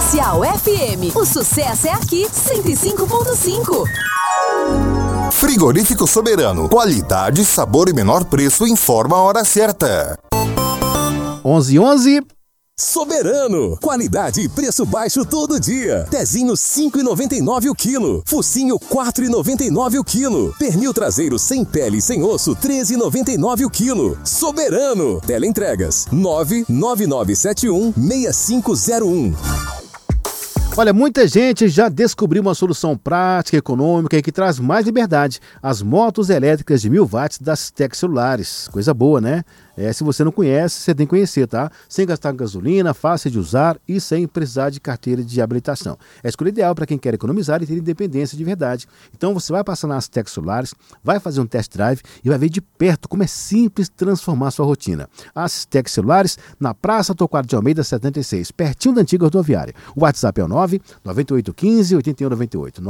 Comercial FM. O sucesso é aqui, 105.5. Frigorífico Soberano. Qualidade, sabor e menor preço. Informa a hora certa. 11:11. Soberano, qualidade e preço baixo todo dia. Tezinho 5,99 o quilo. Focinho 4,99 o quilo. Pernil traseiro sem pele e sem osso 13,99 o quilo. Soberano. Teleentregas 99971-6501. Olha, muita gente já descobriu uma solução prática, econômica e que traz mais liberdade. As motos elétricas de 1000 watts das Sistec Celulares. Coisa boa, né? Se você não conhece, você tem que conhecer, tá? Sem gastar gasolina, fácil de usar e sem precisar de carteira de habilitação. É a escolha ideal para quem quer economizar e ter independência de verdade. Então você vai passar nas Sistec Celulares, vai fazer um test drive e vai ver de perto como é simples transformar sua rotina. As Sistec Celulares, na Praça Torquato de Almeida 76, pertinho da antiga rodoviária. O WhatsApp é o 99815-8198.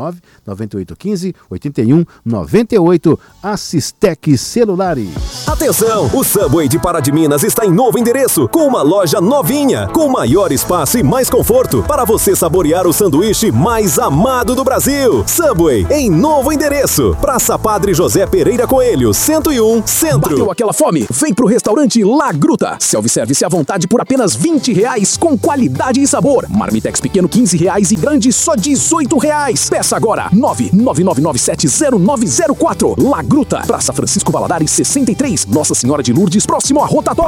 99815-8198. A Sistec Celulares. Atenção, o Subway de Pará de Minas está em novo endereço, com uma loja novinha, com maior espaço e mais conforto, para você saborear o sanduíche mais amado do Brasil. Subway, em novo endereço, Praça Padre José Pereira Coelho, 101, Centro. Bateu aquela fome? Vem pro restaurante La Gruta. Self-service à vontade por apenas R$20, com qualidade e sabor. Marmitex pequeno R$15 e grande só R$18. Peça agora, 999970904. La Gruta, Praça Francisco Valadares 63, Nossa Senhora de Lourdes, próximo à rotatória.